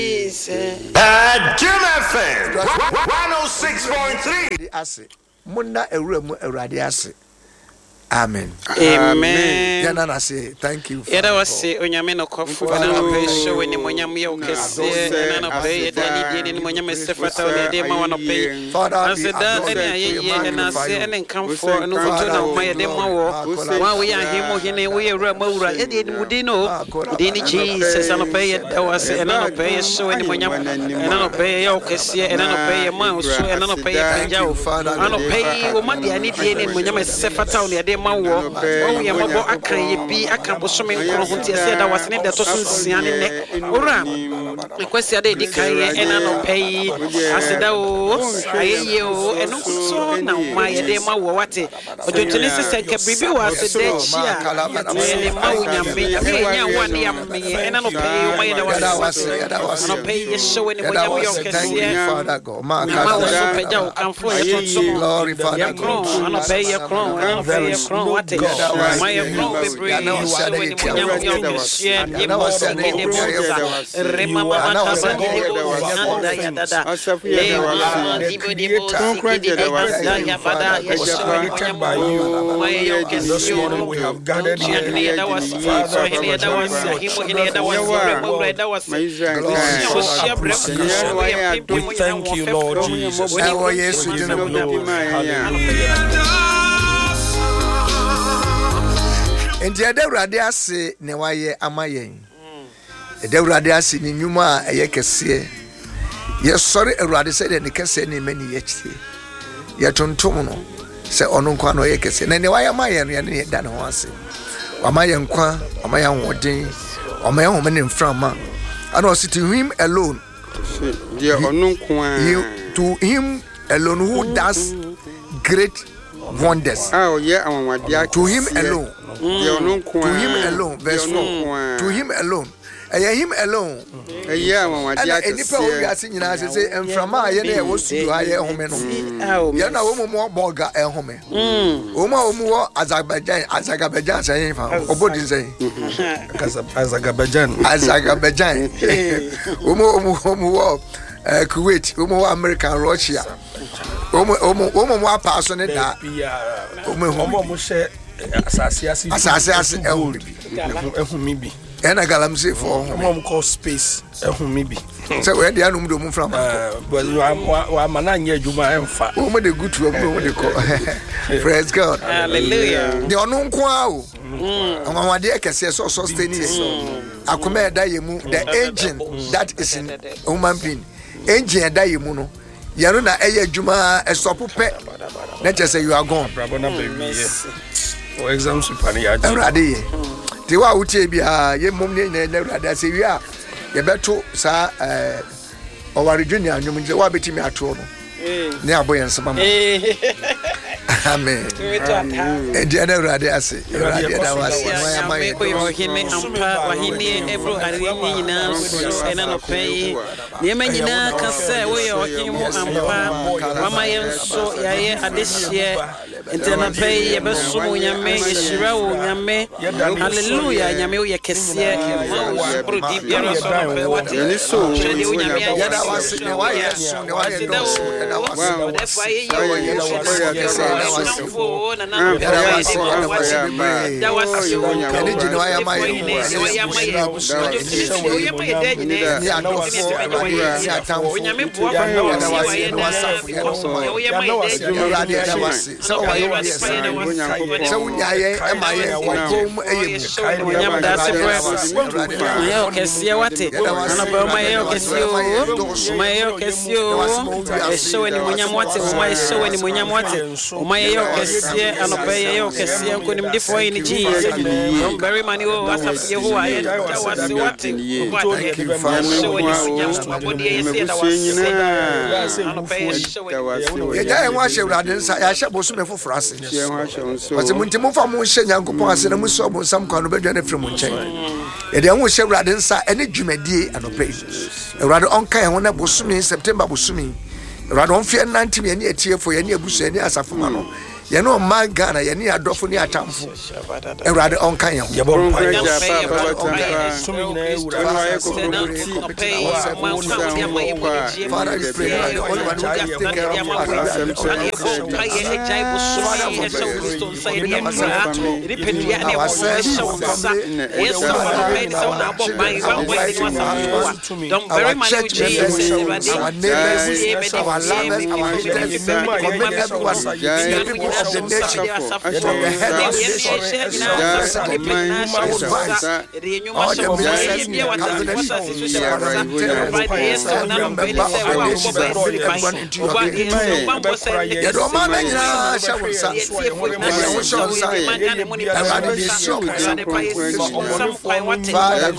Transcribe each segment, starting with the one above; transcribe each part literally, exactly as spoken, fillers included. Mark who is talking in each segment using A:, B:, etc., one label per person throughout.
A: Uh, Jim F M one oh six point three.
B: Ase munda ewura mu Awurade ase. Amen.
C: Amen.
B: Yana na say thank you.
C: Yada wase onyame no kofo na no pay show ni monyam ye okese na no pay dani di ni monyam sefata o de ma wono pay. Ase da ene ayeye na ase ene nkamfo no foto na ma ye de ma wo. Wa we ahemo hene we ewura mawura e de ni mudi no. De ni Jesus na no pay da wase na no pay show ni monyam na no pay ye okese na no pay ye ma so na no pay panja o. Na no pay o ma de ani di ni monyam sefata o de ma wo o ye mabo akan ye bi akan bosome nkro ho tie se da wasene de to so nsiane ne ora kwesi ade di kan ye ena no pay aseda o ayeye o eno so na ma ye de ma wo wate ojotene se se ke bibi wa se de chia ne ma wo nyambe nyambe nya wa ne ya me ena no pay o ma ye da wase no pay ye show ni mo nyambe yo kese
B: Father God ma
C: ma wo so peja o kan fo ye to so
B: glory Father
C: God no pay ye kron no pay ye kron wate my kron be bring so when mo nyambe yo kese ye mo so ni de mo rema mama ta ba ni de anda ya dada le ma di bo di bo si di anda ya bada ya show by you my yo kese
D: this morning we have gathered here
C: here that was so here that was himo here that was remo that was
D: we thank you Lord Jesus.
B: Ewo Yesu dinu Enti ade Awurade ase ne waye amayen. Ade Awurade ase ni nnwuma a eye kese. Ye sori Awurade se de ne kese ne mani ye chie. Ye tontom no se ono nkwa no ye kese. Na ne waye amayen no ye ne da ne ho ase. Amayen kwa, amayen wodin, amayen ho me mframa. And also to him alone.
E: Yeah, ono kwa.
B: To him alone who does great wonders.
E: Oh yeah,
B: to him alone.
E: To
B: him alone. Verse four. To him alone. Aya him alone.
E: Yeah, mama dia.
B: Any people we are seeing now say emframa ye na wo studio aye home no. Ya na wo mo boga e home. O ma o mo Azerbaijan, Azerbaijan say fa. Obodi say.
D: Azerbaijan.
B: Azerbaijan. O mo o mo Uh, Kuwait, Omo America, Russia. Omo Omo Omo mo apa so ne da.
D: Omo Omo mo she asase ase.
B: Asase ase ehun
D: ehun mi bi.
B: Ena galam say for
D: Omo mo call space ehun mi bi.
B: So we dey anum do mo from.
D: Uh, but wa mana nya adwuma emfa.
B: Omo dey good to omo dey call. Praise God.
C: Hallelujah.
B: The onu nko a o. Omo de ekese so sustain it. Akoma da yemu the engine that is in human being. Engine da yemu no yaro na eye adwuma esopo pe na che say you are gone
D: brabo na baby for exam super ya
B: Awurade ye ti wa wutie bia ye mom ne na Awurade ase wi a ye beto sa eh oware junior anwum nje wa betimi ato no ne aboye nsema mo amen and the Awurade ase Awurade da wase wa mai
C: ko yo hine ampa wa hine ebro arini nyina so ena no pay ne ma nyina ka se wo yo himo ampa wa mai so ya ye adehye entena pay ye beso nyame yeshira wo nyame hallelujah nyame wo ye kese ma wo bro di bia so pe wati
E: ni so
C: shedi wo nyame
B: ya da wase ne wa ye so ne wa ye do na wase
C: that's why ye yo
B: Wow.
C: na na that was you
B: Any jino ya mai
C: ya mai ya mai de nyine
B: ni adofo ni atamfo
C: nyame boa fa na wase ya na ya mai de
B: Awurade da wase so wa ye wase so unya ye e ma ye kom eyemu
C: nyame da se bro ye okese wate na ba ma ye okese o ma ye okese o e show ni munyam wate o ma ye show ni munyam wate o ma ye okese anope ye okese nko nim difo ye ni Jesus very many o asafie ho aye da wase wate show ni munyam abodi ye se da wase anope ye show
B: ye da en wa hye Awurade nsa ya hye boso me foforo ase wase muntimu fa mu hye Nyankopon ase na mu so bo sam kwa no bedwa na frem nchen ye da en wo hye Awurade nsa ene dwumadie anope Awurade onka ye ho na boso me September boso me Awurade on fie nantim ye ne etiefo ye ne abusu ye ne asafo ma no ye no man Ghana ye ni adofo ni atamfo Ewurade onka ye ho
D: ye bom pa
B: Father, we pray that the only one who can take care of our neighbors, our lovers, our leaders, commit everyone, the people of the nation, the head of the nation, all the ministers, everyone into your kingdom. You don't mind any shawsa. You shawsa. Everybody be so. Father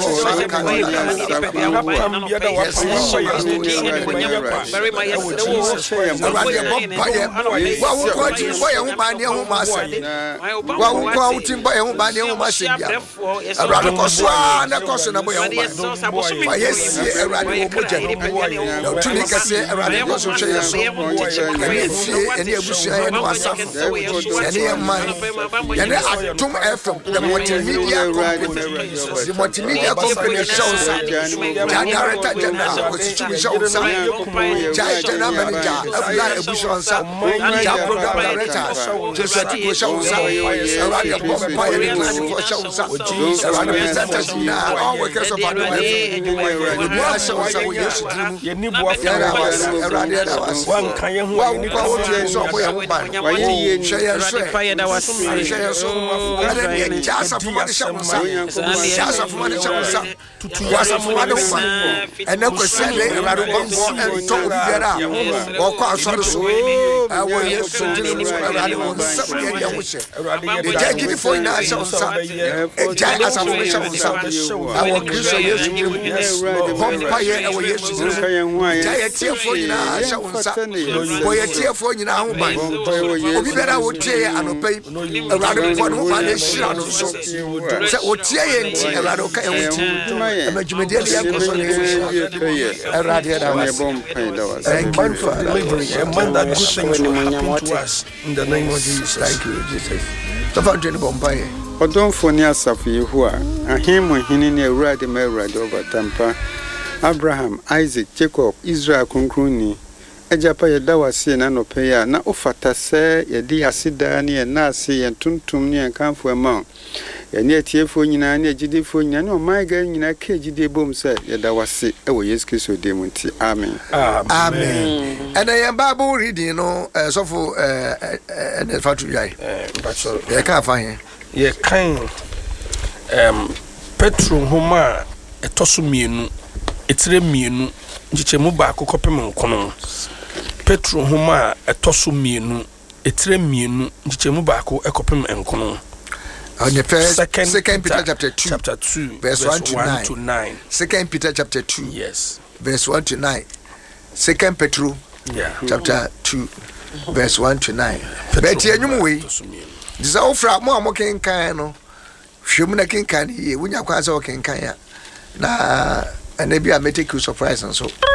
B: the multimedia company, the multimedia company shows up. Director General, shows up. General Manager, Abdullah Ebushonsa, Program Director, Joseph shows up. Around the bomb by any twenty-four shows up. Around the presenters now, all workers of our way. We shows up. We used to do. Around the other was one kind of one. Why you share share so just of money shows up. Just of money shows up. Was of money and then we said around the bomb and talk together. Walk out so I will use to do around one seven years. The judge is for national a giant as a show. I will Christian years to do the vampire. I will use to do giant tear for you now. Boy, a tear for you now. We better would tear and pay around one who man is shot. So, what tear and around okay. I'm a Jumedian Thank you for delivering and man that good things will happen to us in the name of Jesus. Thank you, Jesus. The fountain Bombay.
E: But don't for near Safi who are a him when he near Radi Merad over Tampa. Abraham, Isaac, Jacob, Israel Kunkruni. Ejapa ye dawa si na no pe ya na ofata se ye di asida ne na ase ye tuntum ne kanfo ema ye ne atiefo nyina ne agidefo nyina ne o my ga nyina ka agide bom se ye dawa se e wo Yesu Kristo de munti amen
B: amen and I am Bible reading no so for eh eh the fatu yai eh ye ka fa here
D: ye kan em Petro homa etoso mienu etire mienu nchichemu ba akokopem nkono Petro homa etoso mienu etire mienu nchichemu ba akko ekopem nkono
B: on the first second, second Peter chapter two
D: chapter two
B: verse one to nine.
D: to nine
B: Second Peter chapter two
D: yes
B: verse one to nine. Second Peter
D: yeah
B: chapter two verse one to nine. But ye nyum we this all from mo mo ken kan no hwem na ken kan ye wonya kwa za o ken kan ya na and maybe I may take you surprise and so